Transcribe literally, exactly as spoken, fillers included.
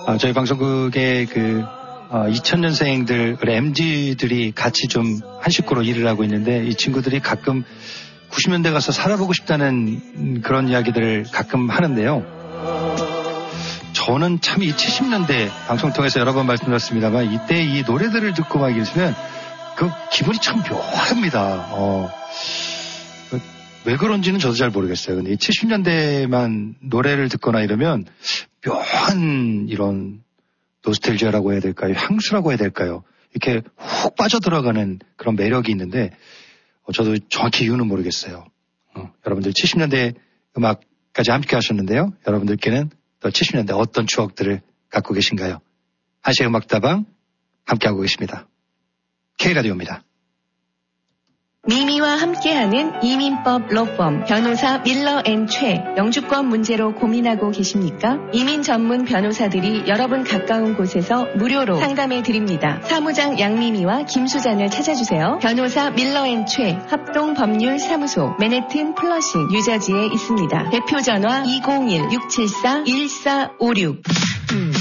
아, 저희 방송국의 그 어, 이천 년생들, 엠지들이 같이 좀 한 식구로 일을 하고 있는데 이 친구들이 가끔 구십 년대 가서 살아보고 싶다는 그런 이야기들을 가끔 하는데요. 저는 참 이 칠십 년대 방송 통해서 여러 번 말씀드렸습니다만 이때 이 노래들을 듣고 막 이러시면 그 기분이 참 묘합니다. 어, 왜 그런지는 저도 잘 모르겠어요. 근데 이 칠십 년대만 노래를 듣거나 이러면 묘한 이런 노스텔지아라고 해야 될까요? 향수라고 해야 될까요? 이렇게 훅 빠져들어가는 그런 매력이 있는데 어, 저도 정확히 이유는 모르겠어요. 어, 여러분들 칠십 년대 음악까지 함께 하셨는데요. 여러분들께는 또 칠십 년대 어떤 추억들을 갖고 계신가요? 한시의 음악다방 함께하고 계십니다. K라디오입니다. 미미와 함께하는 이민법 로펌 변호사 밀러 앤 최. 영주권 문제로 고민하고 계십니까? 이민 전문 변호사들이 여러분 가까운 곳에서 무료로 상담해 드립니다. 사무장 양미미와 김수잔을 찾아주세요. 변호사 밀러 앤 최. 합동법률사무소 맨해튼 플러싱 뉴저지에 있습니다. 대표 전화 이공일 육칠사 일사오육.